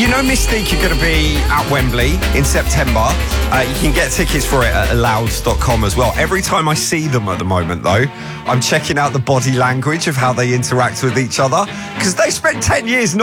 you know Mystique are going to be at Wembley in September. You can get tickets for it at aloud.com as well. Every time I see them at the moment, though, I'm checking out the body language of how they interact with each other, because they spent 10 years not